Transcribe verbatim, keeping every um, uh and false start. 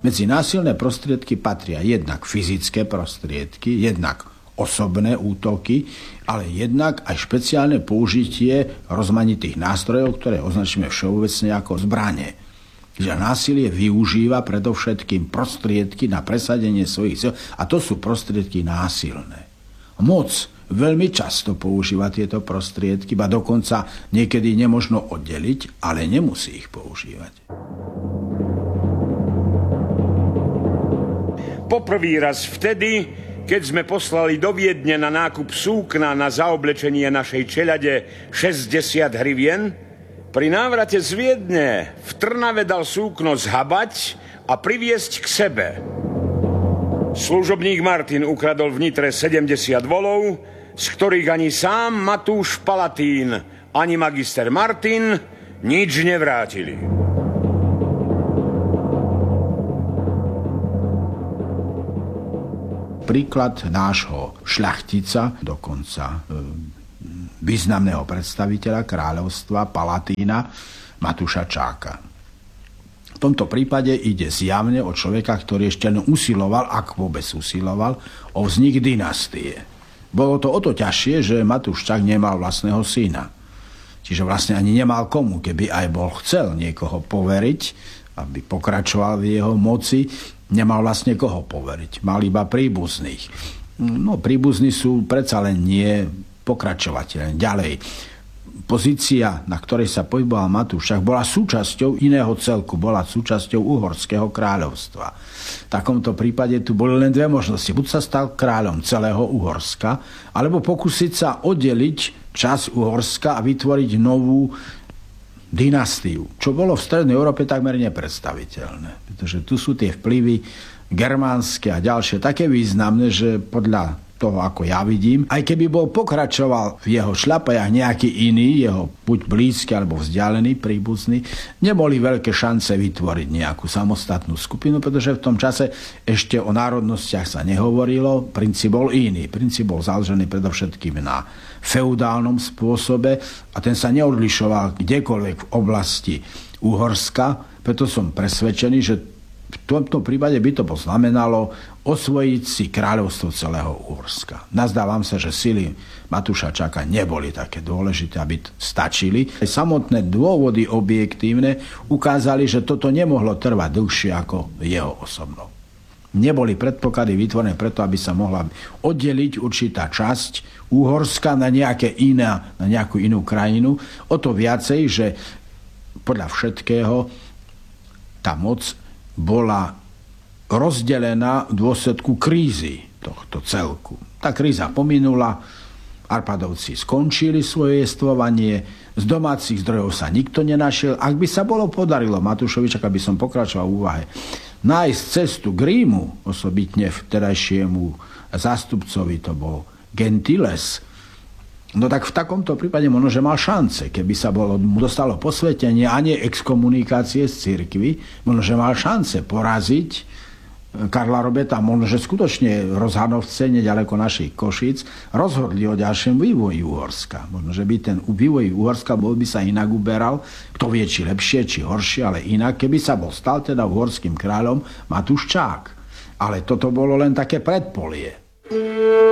Medzi násilné prostriedky patria jednak fyzické prostriedky, jednak osobné útoky, ale jednak aj špeciálne použitie rozmanitých nástrojov, ktoré označíme všeobecne ako zbrane. Že násilie využíva predovšetkým prostriedky na presadenie svojich síl a to sú prostriedky násilné. Moc veľmi často používa tieto prostriedky, ba dokonca niekedy nemožno oddeliť, ale nemusí ich používať. Poprvý raz vtedy, keď sme poslali do Viedne na nákup súkna na zaoblečenie našej čeľade šesťdesiat hrivien, pri návrate z Viedne v Trnave dal súkno zhabať a priviesť k sebe. Služobník Martin ukradol v Nitre sedemdesiat volov, z ktorých ani sám Matúš Palatín, ani magister Martin nič nevrátili. Príklad nášho šľachtica, dokonca významného predstaviteľa kráľovstva Palatína Matúša Čáka. V tomto prípade ide zjavne o človeka, ktorý ešte len usiloval, ak vôbec usiloval, o vznik dynastie. Bolo to o to ťažšie, že Matúš Čák nemal vlastného syna. Čiže vlastne ani nemal komu, keby aj bol chcel niekoho poveriť, aby pokračoval v jeho moci, nemal vlastne koho poveriť. Mal iba príbuzných. No, príbuzní sú predsa len nie pokračovateľ. Ďalej, pozícia, na ktorej sa pohyboval Matúš, však bola súčasťou iného celku, bola súčasťou Uhorského kráľovstva. V takomto prípade tu boli len dve možnosti. Buď sa stal kráľom celého Uhorska, alebo pokúsiť sa oddeliť časť Uhorska a vytvoriť novú dynastiu, čo bolo v strednej Európe takmer nepredstaviteľné. Pretože tu sú tie vplyvy germánske a ďalšie také významné, že podľa toho, ako ja vidím, aj keby bol pokračoval v jeho šľapajach nejaký iný, jeho buď blízky alebo vzdialený príbuzný, neboli veľké šance vytvoriť nejakú samostatnú skupinu, pretože v tom čase ešte o národnostiach sa nehovorilo, princíp bol iný. Princíp bol založený predovšetkým na feudálnom spôsobe a ten sa neodlišoval kdekoľvek v oblasti Uhorska, preto som presvedčený, že v tomto prípade by to znamenalo osvojiť si kráľovstvo celého Uhorska. Nazdávam sa, že sily Matúša Čáka neboli také dôležité, aby stačili. Samotné dôvody objektívne ukázali, že toto nemohlo trvať dlhšie ako jeho osobnou. Neboli predpoklady vytvorené preto, aby sa mohla oddeliť určitá časť Uhorska na, nejaké iná, na nejakú inú krajinu. O to viacej, že podľa všetkého tá moc bola rozdelená v dôsledku krízy tohto celku. Tá kríza pominula, Arpadovci skončili svoje jestvovanie, z domácich zdrojov sa nikto nenašiel. Ak by sa bolo podarilo Matúšovi, čak aby som pokračoval v úvahe, nájsť cestu k Rímu, osobitne vterajšiemu zástupcovi, to bol Gentiles, no tak v takomto prípade možno, že mal šance, keby sa bolo, mu dostalo posvetenie a nie exkomunikácie z cirkvi, možno, že mal šance poraziť Karla Robeta, možno, že skutočne Rozhanovce, nedaleko našich Košíc, rozhodli o ďalším vývoji Uhorska. Možno, že by ten vývoj Uhorska bol by sa inak uberal, kto vie, či lepšie, či horšie, ale inak, keby sa bol stal teda uhorským kráľom Matúš Čák. Ale toto bolo len také predpolie.